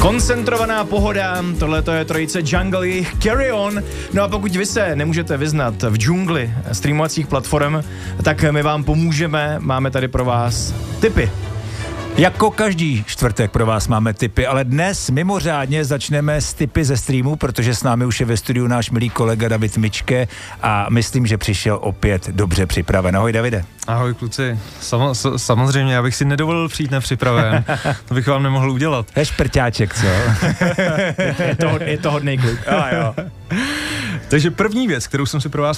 Koncentrovaná pohoda, tohle je trojice Jungle, jejich Carry On. No a pokud vy se nemůžete vyznat v džungli streamovacích platform, tak my vám pomůžeme, máme tady pro vás tipy. Jako každý čtvrtek pro vás máme tipy, ale dnes mimořádně začneme s tipy ze streamu, protože s námi už je ve studiu náš milý kolega David Mičke a myslím, že přišel opět dobře připraven. Ahoj, Davide. Ahoj kluci, samozřejmě, já bych si nedovolil přijít nepřipraven, to bych vám nemohl udělat. Je šprťáček, co? je to hodnej kluk. Takže první věc, kterou jsem si pro vás